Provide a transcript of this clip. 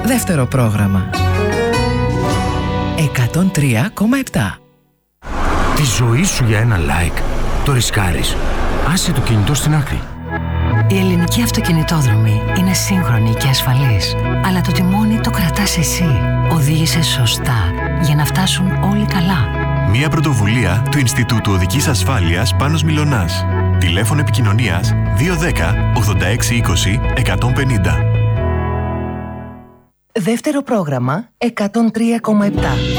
Δεύτερο πρόγραμμα. 103,7. Τη ζωή σου για ένα like το ρισκάρεις. Άσε το κινητό στην άκρη. Η ελληνική αυτοκινητόδρομη είναι σύγχρονη και ασφαλής, αλλά το τιμόνι το κρατάς εσύ. Οδήγησε σωστά για να φτάσουν όλοι καλά. Μια πρωτοβουλία του Ινστιτούτου Οδικής Ασφάλειας Πάνος Μιλωνάς. Τηλέφωνο επικοινωνίας 210 8620 150. Δεύτερο πρόγραμμα 103,7.